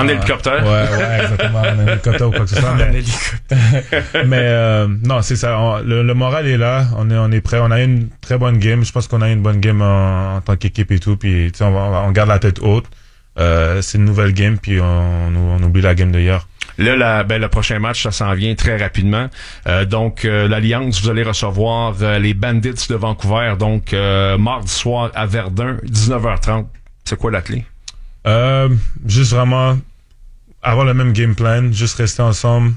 En hélicoptère? Ouais, exactement. En hélicoptère ou quoi que ce soit. Mais non, c'est ça. Le moral est là. On est prêt. On a eu une très bonne game. Je pense qu'on a eu une bonne game en tant qu'équipe et tout. Puis, tu sais, on garde la tête haute. C'est une nouvelle game. Puis, on oublie la game d'hier. Là, le prochain match, ça s'en vient très rapidement. Donc, l'Alliance, vous allez recevoir les Bandits de Vancouver. Donc, mardi soir à Verdun, 19h30. C'est quoi la clé? Juste vraiment avoir le même game plan, juste rester ensemble,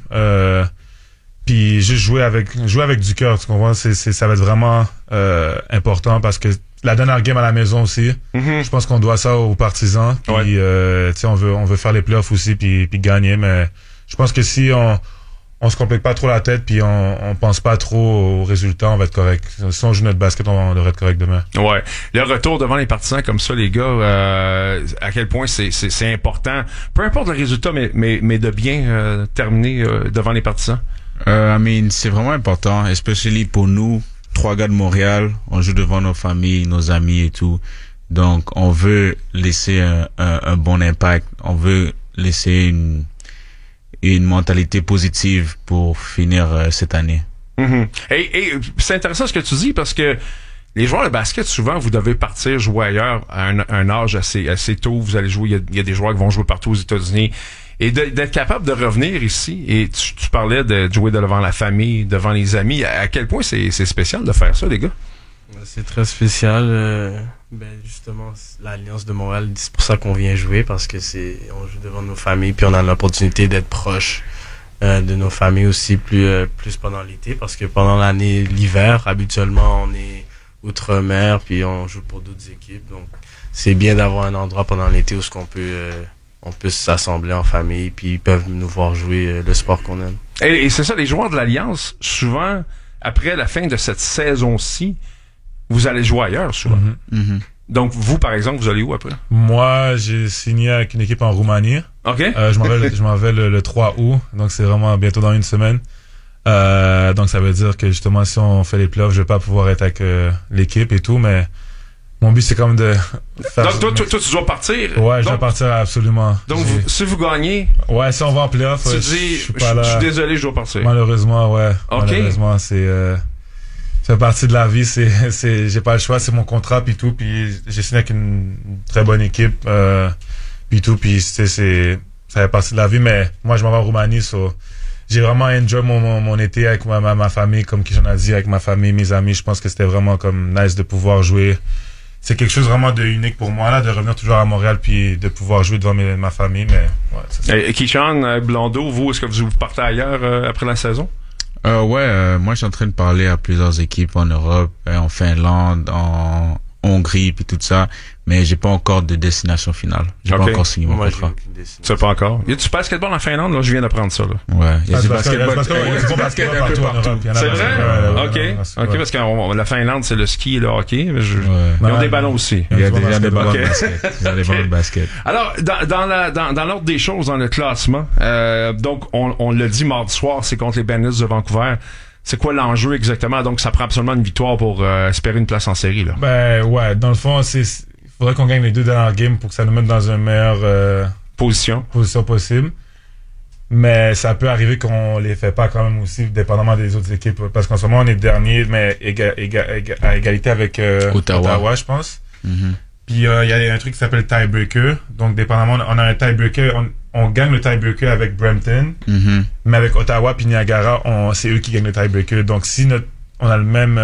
puis juste jouer avec du cœur, tu comprends? Ça va être vraiment important parce que la dernière game à la maison aussi, je pense qu'on doit ça aux partisans. Puis tu sais, on veut faire les playoffs aussi puis gagner, mais je pense que si on se complique pas trop la tête puis on pense pas trop aux résultats, on va être correct. Si on joue notre basket, on devrait être correct demain. Ouais. Le retour devant les partisans comme ça, les gars, à quel point c'est important. Peu importe le résultat, mais de bien terminer devant les partisans. C'est vraiment important, especially pour nous, 3 gars de Montréal. On joue devant nos familles, nos amis et tout. Donc, on veut laisser un bon impact. On veut laisser une mentalité positive pour finir cette année. Et c'est intéressant ce que tu dis parce que les joueurs de basket, souvent, vous devez partir jouer ailleurs à un âge assez tôt. Vous allez jouer, il y a des joueurs qui vont jouer partout aux États-Unis. Et d'être capable de revenir ici, et tu parlais de jouer devant la famille, devant les amis, à quel point c'est spécial de faire ça, les gars? C'est très spécial. Justement, l'Alliance de Montréal, c'est pour ça qu'on vient jouer, parce que on joue devant nos familles, puis on a l'opportunité d'être proche de nos familles aussi plus pendant l'été, parce que pendant l'hiver, habituellement, on est outre-mer, puis on joue pour d'autres équipes. Donc, c'est bien d'avoir un endroit pendant l'été où on peut s'assembler en famille, puis ils peuvent nous voir jouer le sport qu'on aime. Et c'est ça, les joueurs de l'Alliance, souvent, après la fin de cette saison-ci, vous allez jouer ailleurs, souvent. Donc, vous, par exemple, vous allez où après? Moi, j'ai signé avec une équipe en Roumanie. OK. Je m'en vais le 3 août, donc c'est vraiment bientôt dans une semaine. Donc, ça veut dire que, justement, si on fait les playoffs, je vais pas pouvoir être avec l'équipe et tout, mais mon but, c'est quand même de faire... Donc, toi, tu dois partir? Ouais, je dois partir absolument. Donc, si vous gagnez... Ouais, si on va en playoff, tu dis, je suis désolé, je dois partir. Malheureusement, ouais. OK. Malheureusement, ça fait partie de la vie, j'ai pas le choix, c'est mon contrat puis tout, puis j'ai signé avec une très bonne équipe puis tout, puis ça fait partie de la vie, mais moi je m'en vais en Roumanie, j'ai vraiment enjoy mon été avec ma famille, comme Kishan a dit, avec ma famille, mes amis. Je pense que c'était vraiment comme nice de pouvoir jouer. C'est quelque chose vraiment de unique pour moi là, de revenir toujours à Montréal puis de pouvoir jouer devant ma famille, mais ouais, c'est ça. Et Kishan, Blondeau, vous, est-ce que vous partez ailleurs après la saison? Moi je suis en train de parler à plusieurs équipes en Europe, en Finlande, en Hongrie puis tout ça, mais j'ai pas encore de destination finale. J'ai pas encore signé mon contrat. Tu sais pas encore. Y a du basketball en Finlande, là, je viens d'apprendre ça, là. Ouais, il y a du basketball partout en Europe. C'est vrai? OK, parce que la Finlande, c'est le ski et le hockey, mais ils ont des ballons aussi. Il y a déjà des ballons de basket. Il y a des ballons de basket. Alors, dans l'ordre des choses, dans le classement, donc, on l'a dit mardi soir, c'est contre les Bandits de Vancouver. C'est quoi l'enjeu exactement? Donc, ça prend absolument une victoire pour espérer une place en série, là. Ben, ouais. Dans le fond, il faudrait qu'on gagne les 2 dernières games pour que ça nous mette dans une meilleure position possible. Mais ça peut arriver qu'on les fait pas quand même aussi, dépendamment des autres équipes. Parce qu'en ce moment, on est dernier, mais à égalité avec Ottawa, je pense. Puis, il y a un truc qui s'appelle tiebreaker. Donc, dépendamment, on a un tiebreaker. On gagne le tiebreaker avec Brampton, mais avec Ottawa puis Niagara, c'est eux qui gagnent le tiebreaker. Donc, si on a le même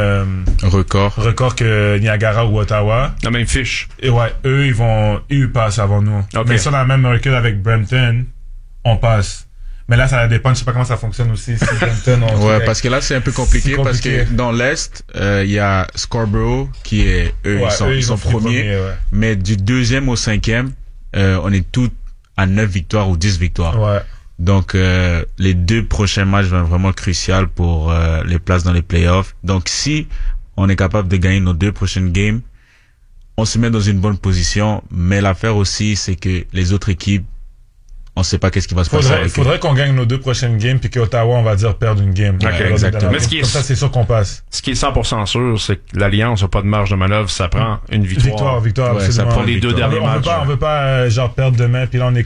record que Niagara ou Ottawa, la même fiche. Et ouais, ils passent avant nous. Okay. Mais si on a le même record avec Brampton, on passe. Mais là, ça dépend, je sais pas comment ça fonctionne aussi. Si Brampton, parce que là, c'est un peu compliqué parce que dans l'Est, il y a Scarborough qui est, ils sont premiers, mais du 2e au 5e, on est tous à 9 victoires ou 10 victoires. Ouais. Donc, les 2 prochains matchs vont être vraiment cruciaux pour les places dans les playoffs. Donc, si on est capable de gagner nos 2 prochaines games, on se met dans une bonne position. Mais l'affaire aussi, c'est que les autres équipes, on sait pas qu'est-ce qui va se passer. Il faudrait qu'on gagne nos 2 prochaines games puis qu'Ottawa, on va dire, perde une game. Okay, exactement. Mais comme ça, c'est sûr qu'on passe. Ce qui est 100% sûr, c'est que l'Alliance n'a pas de marge de manœuvre. Ça prend une victoire. Victoire, absolument. Ça prend les 2 derniers matchs. On veut pas, genre, perdre demain puis là, on est